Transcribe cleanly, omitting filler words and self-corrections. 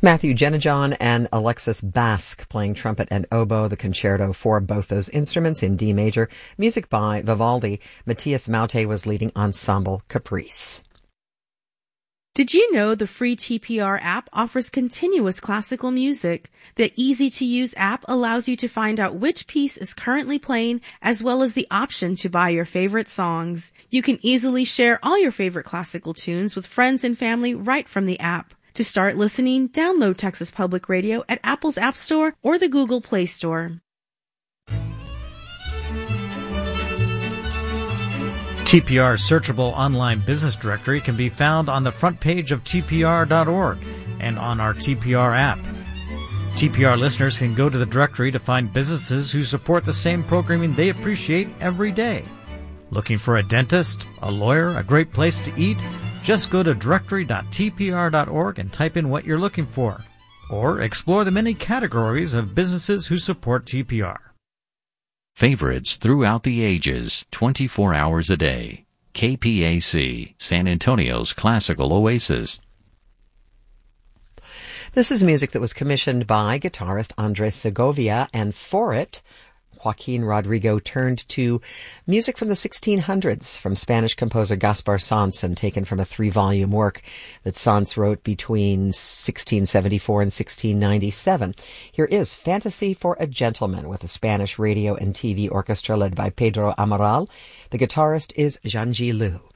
Matthew Genajon and Alexis Basque playing trumpet and oboe, the concerto for both those instruments in D major. Music by Vivaldi. Matthias Maute was leading Ensemble Caprice. Did you know the free TPR app offers continuous classical music? The easy-to-use app allows you to find out which piece is currently playing, as well as the option to buy your favorite songs. You can easily share all your favorite classical tunes with friends and family right from the app. To start listening, download Texas Public Radio at Apple's App Store or the Google Play Store. TPR's searchable online business directory can be found on the front page of tpr.org and on our TPR app. TPR listeners can go to the directory to find businesses who support the same programming they appreciate every day. Looking for a dentist, a lawyer, a great place to eat? Just go to directory.tpr.org and type in what you're looking for. Or explore the many categories of businesses who support TPR. Favorites throughout the ages, 24 hours a day. KPAC, San Antonio's classical oasis. This is music that was commissioned by guitarist Andres Segovia, and for it, Joaquin Rodrigo turned to music from the 1600s from Spanish composer Gaspar Sanz, and taken from a 3-volume work that Sanz wrote between 1674 and 1697. Here is Fantasy for a Gentleman with a Spanish radio and TV orchestra led by Pedro Amaral. The guitarist is Zhangji Liu.